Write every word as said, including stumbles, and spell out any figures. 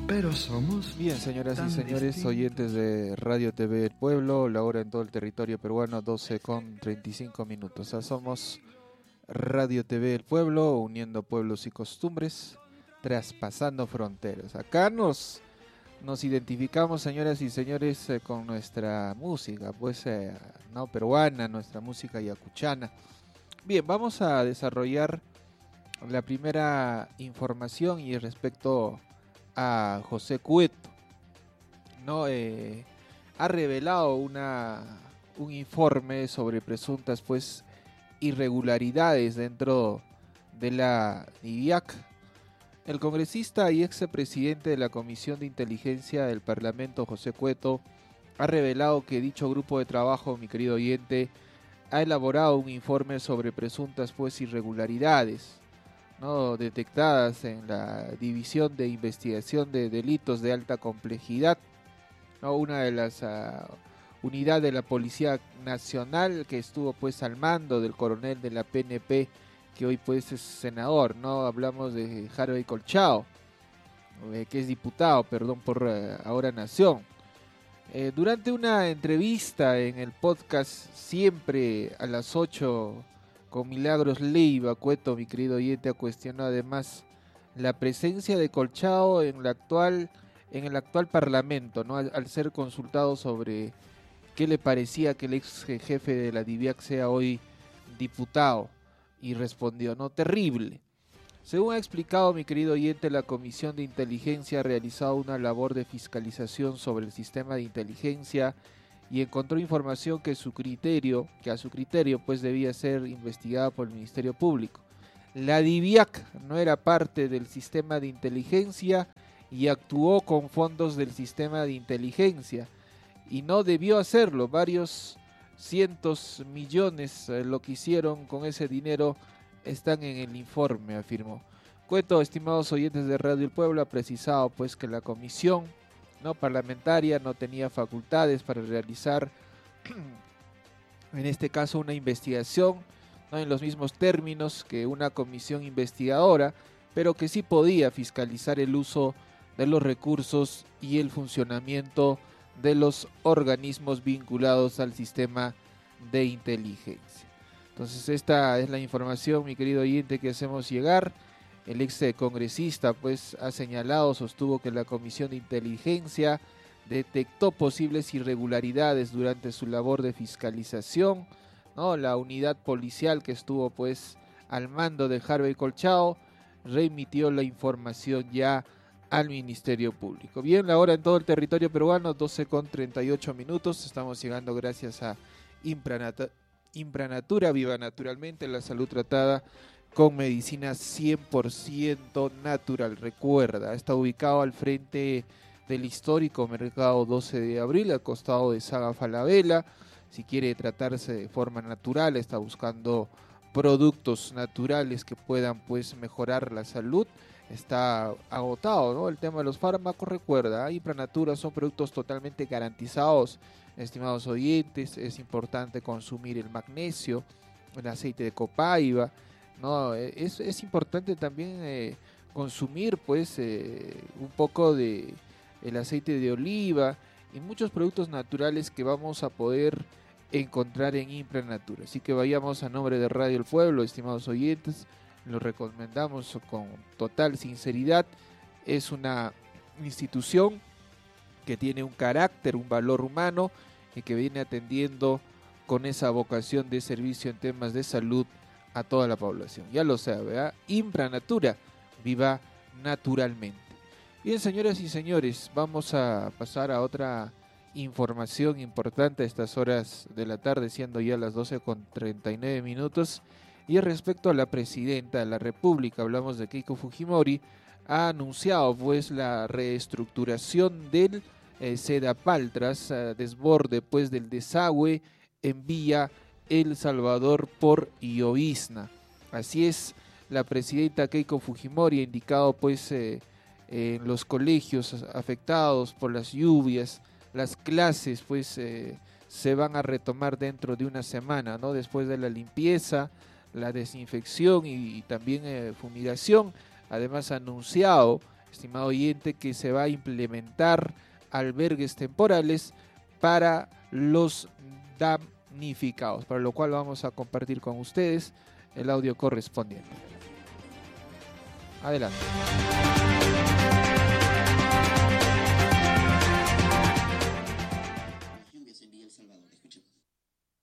pero somos bien, señoras y tan señores, distintos. oyentes de Radio T V El Pueblo, la hora en todo el territorio peruano, doce con treinta y cinco minutos. O sea, somos Radio T V El Pueblo, uniendo pueblos y costumbres, traspasando fronteras. Acá nos, nos identificamos, señoras y señores, eh, con nuestra música, pues, eh, no peruana, nuestra música yacuchana. Bien, vamos a desarrollar la primera información y respecto a José Cueto, ¿no? Eh, ha revelado una, un informe sobre presuntas pues irregularidades dentro de la DIVIAC. El congresista y expresidente de la Comisión de Inteligencia del Parlamento, José Cueto, ha revelado que dicho grupo de trabajo, mi querido oyente, ha elaborado un informe sobre presuntas pues irregularidades, ¿no?, detectadas en la División de Investigación de Delitos de Alta Complejidad, ¿no?, una de las uh, unidades de la Policía Nacional que estuvo pues al mando del coronel de la P N P, que hoy pues es senador, ¿no? Hablamos de Harvey Colchao, eh, que es diputado, perdón, por uh, Ahora Nación. Eh, durante una entrevista en el podcast Siempre a las ocho con Milagros Leiva, Cueto, mi querido oyente, cuestionó además la presencia de Colchao en la actual en el actual parlamento, ¿no? Al, al ser consultado sobre qué le parecía que el ex jefe de la DIVIAC sea hoy diputado, y respondió, no, terrible. Según ha explicado mi querido oyente, la Comisión de Inteligencia ha realizado una labor de fiscalización sobre el sistema de inteligencia y encontró información que su criterio, que a su criterio pues debía ser investigada por el Ministerio Público. La DIVIAC no era parte del sistema de inteligencia y actuó con fondos del sistema de inteligencia y no debió hacerlo. Varios cientos millones eh, lo que hicieron con ese dinero están en el informe, afirmó. Cueto, estimados oyentes de Radio El Pueblo, ha precisado pues que la comisión no parlamentaria no tenía facultades para realizar en este caso una investigación, no en los mismos términos que una comisión investigadora, pero que sí podía fiscalizar el uso de los recursos y el funcionamiento de los organismos vinculados al sistema de inteligencia. Entonces esta es la información, mi querido oyente, que hacemos llegar. El ex congresista pues ha señalado, sostuvo que la Comisión de Inteligencia detectó posibles irregularidades durante su labor de fiscalización, ¿no? La unidad policial que estuvo pues al mando de Harvey Colchao remitió la información ya al Ministerio Público. Bien, la hora en todo el territorio peruano, doce con treinta y ocho minutos. Estamos llegando gracias a Impranata, Impranatura, viva naturalmente, la salud tratada con medicina cien por ciento natural. Recuerda, está ubicado al frente del histórico Mercado doce de abril, al costado de Saga Falabella. Si quiere tratarse de forma natural, está buscando productos naturales que puedan pues mejorar la salud. Está agotado, ¿no?, el tema de los fármacos. Recuerda, Impranatura son productos totalmente garantizados, estimados oyentes. Es importante consumir el magnesio, el aceite de copaiba, ¿no? Es, es importante también eh, consumir pues eh, un poco de el aceite de oliva y muchos productos naturales que vamos a poder encontrar en Impranatura. Así que vayamos a nombre de Radio El Pueblo, estimados oyentes, lo recomendamos con total sinceridad. Es una institución que tiene un carácter, un valor humano y que viene atendiendo con esa vocación de servicio en temas de salud a toda la población. Ya lo sabe, ¿verdad? Impranatura, viva naturalmente. Bien, señoras y señores, vamos a pasar a otra información importante a estas horas de la tarde, siendo ya las doce con treinta y nueve minutos. Y respecto a la presidenta de la República, hablamos de Keiko Fujimori, ha anunciado pues la reestructuración del eh, Sedapal tras eh, desborde pues del desagüe en Villa El Salvador por llovizna. Así es, la presidenta Keiko Fujimori ha indicado pues eh, en los colegios afectados por las lluvias, las clases pues eh, se van a retomar dentro de una semana, ¿no? Después de la limpieza, la desinfección y, y también eh, fumigación. Además ha anunciado estimado oyente, que se va a implementar albergues temporales para los damnificados, para lo cual vamos a compartir con ustedes el audio correspondiente. Adelante.